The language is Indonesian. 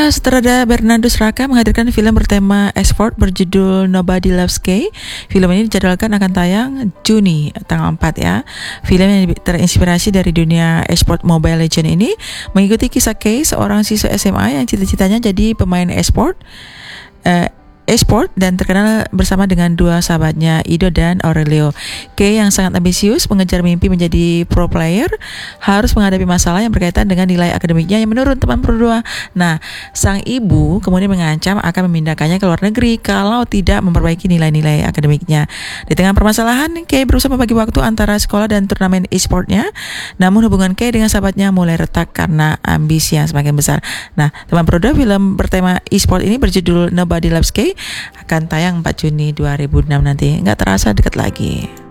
Saudara sutradara Bernardo Sraka menghadirkan film bertema esport berjudul Nobody Loves Kay. Film ini dijadwalkan akan tayang Juni tanggal 4 ya. Film yang terinspirasi dari dunia esport Mobile Legends ini mengikuti kisah Kay, seorang siswa SMA yang cita-citanya jadi pemain esport dan terkenal bersama dengan dua sahabatnya, Ido dan Aurelio. Kay yang sangat ambisius mengejar mimpi menjadi pro player harus menghadapi masalah yang berkaitan dengan nilai akademiknya yang menurun teman berdua. Nah, sang ibu kemudian mengancam akan memindahkannya ke luar negeri kalau tidak memperbaiki nilai-nilai akademiknya. Di tengah permasalahan, Kay berusaha membagi waktu antara sekolah dan turnamen e-sportnya. Namun hubungan Kay dengan sahabatnya mulai retak karena ambisi yang semakin besar. Nah, teman berdua, film bertema e-sport ini berjudul Nobody Loves Kay akan tayang 4 Juni 2006 nanti. Nggak terasa dekat lagi.